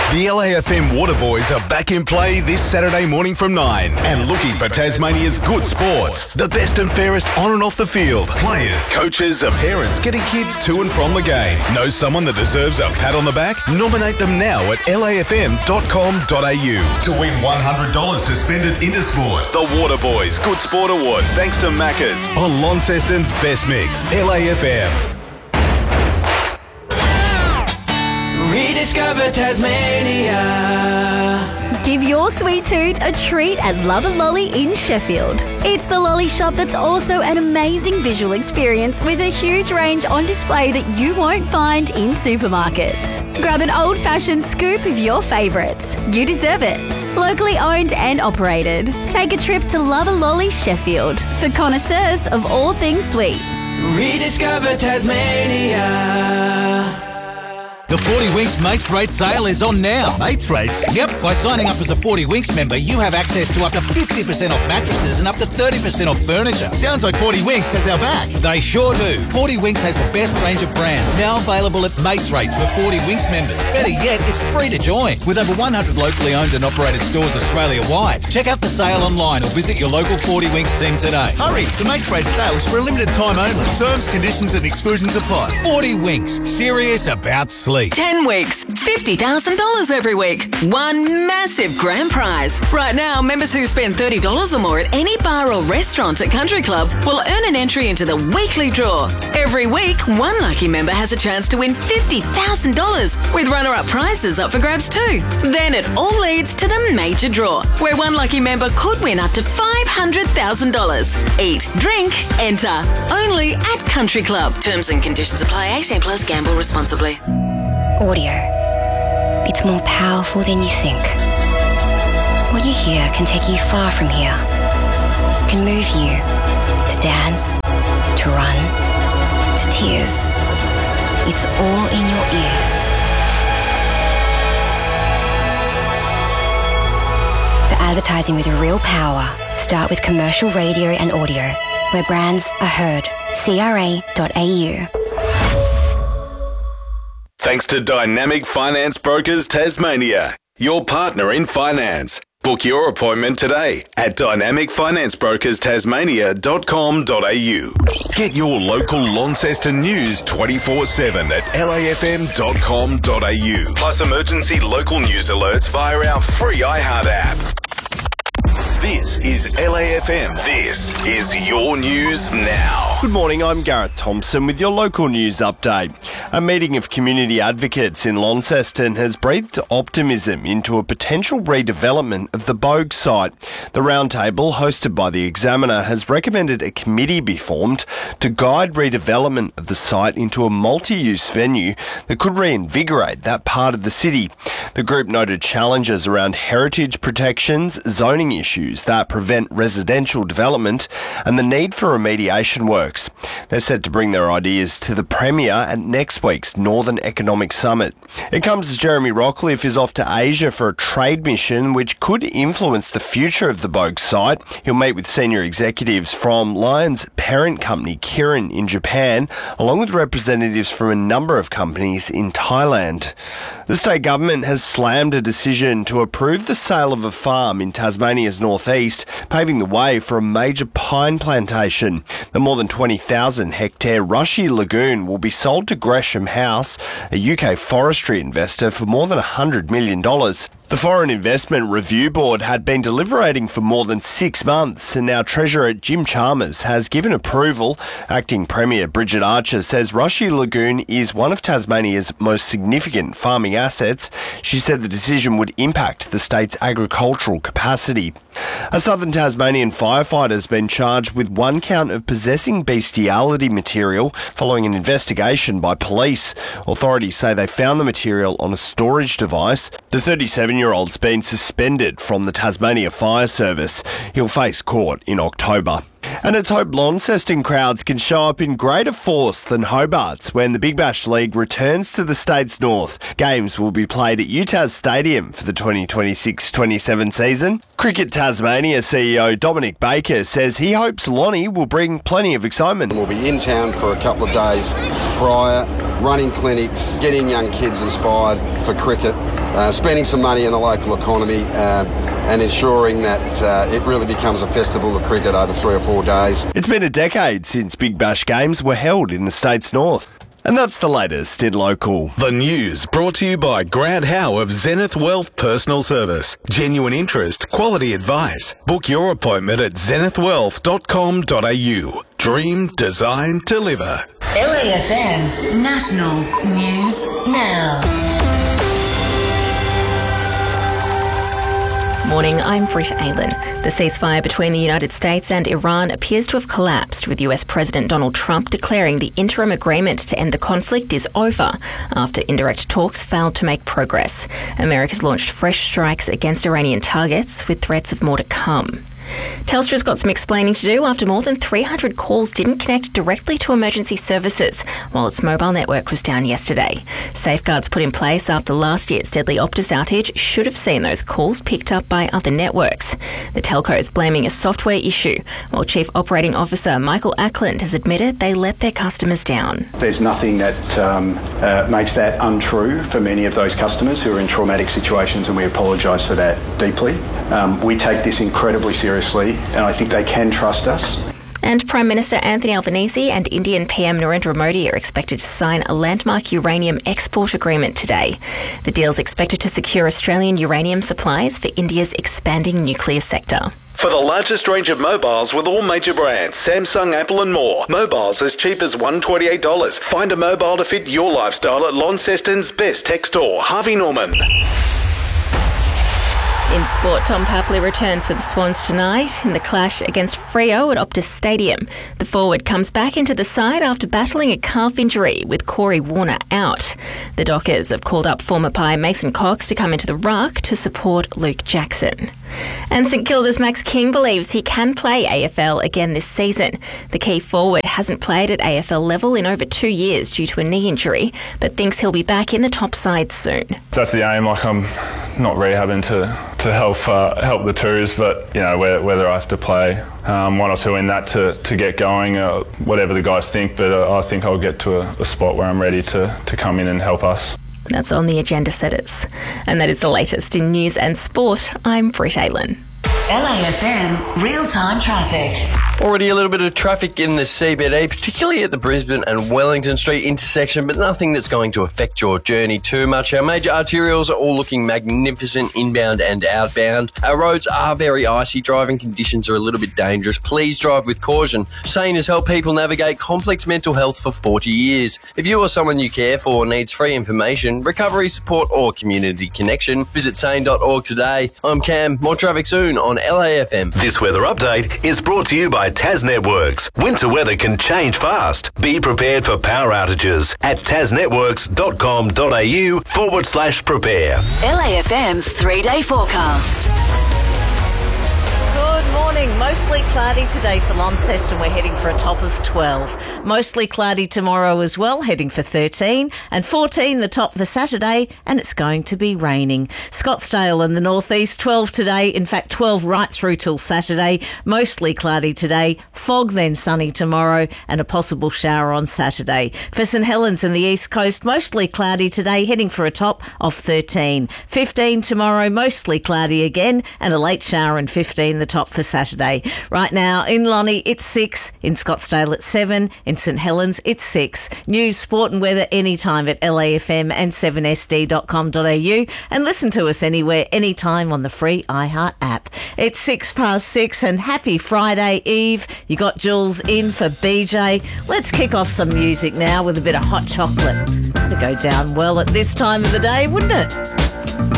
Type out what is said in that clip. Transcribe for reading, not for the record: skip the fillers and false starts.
The LAFM Waterboys are back in play this Saturday morning from 9 and looking for Tasmania's good sports. The best and fairest on and off the field. Players, coaches and parents getting kids to and from the game. Know someone that deserves a pat on the back? Nominate them now at lafm.com.au to win $100 to spend at Intersport. The Waterboys Good Sport Award thanks to Macca's on Launceston's Best Mix, LAFM. Rediscover Tasmania. Give your sweet tooth a treat at Love and Lolly in Sheffield. It's the lolly shop that's also an amazing visual experience with a huge range on display that you won't find in supermarkets. Grab an old-fashioned scoop of your favourites. You deserve it. Locally owned and operated. Take a trip to Love and Lolly Sheffield for connoisseurs of all things sweet. Rediscover Tasmania. The 40 Winks Mates Rate sale is on now. Mates rates? Yep, by signing up as a 40 Winks member, you have access to up to 50% off mattresses and up to 30% off furniture. Sounds like 40 Winks has our back. They sure do. 40 Winks has the best range of brands, now available at Mates Rates for 40 Winks members. Better yet, it's free to join. With over 100 locally owned and operated stores Australia-wide. Check out the sale online or visit your local 40 Winks team today. Hurry, the Mates Rate sale is for a limited time only. Terms, conditions and exclusions apply. 40 Winks, serious about sleep. 10 weeks, $50,000 every week. One massive grand prize. Right now, members who spend $30 or more at any bar or restaurant at Country Club will earn an entry into the weekly draw. Every week, one lucky member has a chance to win $50,000 with runner-up prizes up for grabs too. Then it all leads to the major draw, where one lucky member could win up to $500,000. Eat, drink, enter. Only at Country Club. Terms and conditions apply. 18 plus. Gamble responsibly. Audio. It's more powerful than you think. What you hear can take you far from here. Can move you to dance, to run, to tears. It's all in your ears. The advertising with real power. Start with commercial radio and audio, where brands are heard. CRA.au. Thanks to Dynamic Finance Brokers Tasmania, your partner in finance. Book your appointment today at dynamicfinanceBrokersTasmania.com.au. Get your local Launceston news 24/7 at lafm.com.au. Plus emergency local news alerts via our free iHeart app. This is LAFM. This is your news now. Good morning, I'm Gareth Thompson with your local news update. A meeting of community advocates in Launceston has breathed optimism into a potential redevelopment of the Bogue site. The roundtable, hosted by the Examiner, has recommended a committee be formed to guide redevelopment of the site into a multi-use venue that could reinvigorate that part of the city. The group noted challenges around heritage protections, zoning issues that prevent residential development, and the need for remediation works. They're set to bring their ideas to the Premier at next week's Northern Economic Summit. It comes as Jeremy Rockcliffe is off to Asia for a trade mission which could influence the future of the Bogue site. He'll meet with senior executives from Lion's parent company Kirin in Japan, along with representatives from a number of companies in Thailand. The state government has slammed a decision to approve the sale of a farm in Tasmania's northeast, paving the way for a major pine plantation. The more than 20,000 hectare Rushy Lagoon will be sold to Gresham House, a UK forestry investor, for more than $100 million. The Foreign Investment Review Board had been deliberating for more than 6 months, and now Treasurer Jim Chalmers has given approval. Acting Premier Bridget Archer says Rushy Lagoon is one of Tasmania's most significant farming assets. She said the decision would impact the state's agricultural capacity. A Southern Tasmanian firefighter has been charged with one count of possessing bestiality material following an investigation by police. Authorities say they found the material on a storage device. The 37-year-old's been suspended from the Tasmania Fire Service. He'll face court in October. And it's hoped Launceston crowds can show up in greater force than Hobart's when the Big Bash League returns to the state's north. Games will be played at UTAS Stadium for the 2026-27 season. Cricket Tasmania CEO Dominic Baker says he hopes Lonnie will bring plenty of excitement. We'll be in town for a couple of days prior, running clinics, getting young kids inspired for cricket. spending some money in the local economy and ensuring that it really becomes a festival of cricket over 3 or 4 days. It's been a decade since Big Bash games were held in the state's north. And that's the latest in local. The news brought to you by Grant Howe of Zenith Wealth Personal Service. Genuine interest, quality advice. Book your appointment at zenithwealth.com.au. Dream, design, deliver. LAFM National News Now. Morning, I'm Britt Aylan. The ceasefire between the United States and Iran appears to have collapsed, with US President Donald Trump declaring the interim agreement to end the conflict is over after indirect talks failed to make progress. America's launched fresh strikes against Iranian targets, with threats of more to come. Telstra's got some explaining to do after more than 300 calls didn't connect directly to emergency services while its mobile network was down yesterday. Safeguards put in place after last year's deadly Optus outage should have seen those calls picked up by other networks. The telco is blaming a software issue, while Chief Operating Officer Michael Ackland has admitted they let their customers down. There's nothing that makes that untrue for many of those customers who are in traumatic situations, and we apologise for that deeply. We take this incredibly seriously, and I think they can trust us. And Prime Minister Anthony Albanese and Indian PM Narendra Modi are expected to sign a landmark uranium export agreement today. The deal is expected to secure Australian uranium supplies for India's expanding nuclear sector. For the largest range of mobiles with all major brands, Samsung, Apple and more. Mobiles as cheap as $128. Find a mobile to fit your lifestyle at Launceston's best tech store, Harvey Norman. In sport, Tom Papley returns for the Swans tonight in the clash against Freo at Optus Stadium. The forward comes back into the side after battling a calf injury with Corey Warner out. The Dockers have called up former Pie Mason Cox to come into the ruck to support Luke Jackson. And St Kilda's Max King believes he can play AFL again this season. The key forward hasn't played at AFL level in over 2 years due to a knee injury, but thinks he'll be back in the top side soon. That's the aim. I'm not rehabbing to help the twos, but whether I have to play 1 or 2 in that to get going, whatever the guys think, but I think I'll get to a spot where I'm ready to come in and help us. That's on the agenda setters. And that is the latest in news and sport. I'm Britt Aylan. LAFM real-time traffic. Already a little bit of traffic in the CBD, particularly at the Brisbane and Wellington Street intersection, but nothing that's going to affect your journey too much. Our major arterials are all looking magnificent inbound and outbound. Our roads are very icy. Driving conditions are a little bit dangerous. Please drive with caution. Sane has helped people navigate complex mental health for 40 years. If you or someone you care for needs free information, recovery support or community connection, visit sane.org today. I'm Cam. More traffic soon on LAFM. This weather update is brought to you by TasNetworks. Winter weather can change fast. Be prepared for power outages at tasnetworks.com.au/prepare. LAFM's 3-day forecast. Good morning. Mostly cloudy today for Launceston. We're heading for a top of 12. Mostly cloudy tomorrow as well, heading for 13. And 14 the top for Saturday, and it's going to be raining. Scottsdale in the northeast, 12 today. In fact, 12 right through till Saturday. Mostly cloudy today. Fog then sunny tomorrow, and a possible shower on Saturday. For St Helens in the east coast, mostly cloudy today, heading for a top of 13. 15 tomorrow, mostly cloudy again, and a late shower, and 15 the top for Saturday. Right now in Lonnie it's 6, in Scottsdale it's 7, in St Helens it's 6. News, sport and weather anytime at LAFM and 7sd.com.au, and listen to us anywhere, anytime on the free iHeart app. It's 6:06 and happy Friday Eve. You got Jules in for BJ. Let's kick off some music now with a bit of hot chocolate. That'd go down well at this time of the day, wouldn't it?